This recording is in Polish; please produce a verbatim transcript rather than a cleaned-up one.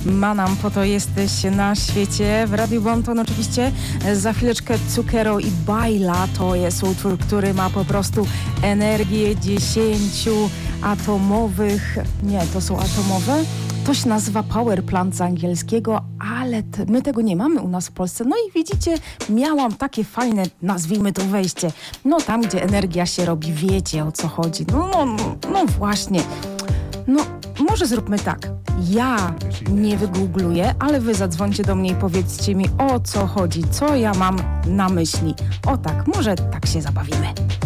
Manam, po to jesteś na świecie. W Radiu Bonton oczywiście za chwileczkę Zucchero i Baila. To jest utwór, który ma po prostu energię dziesięciu atomowych... Nie, to są atomowe? To się nazywa power plant z angielskiego, ale t- my tego nie mamy u nas w Polsce. No i widzicie, miałam takie fajne, nazwijmy to wejście. No tam, gdzie energia się robi, wiecie o co chodzi. No, no, no, no właśnie. No, może zróbmy tak. Ja nie wygoogluję, ale wy zadzwońcie do mnie i powiedzcie mi, o co chodzi, co ja mam na myśli. O tak, może tak się zabawimy.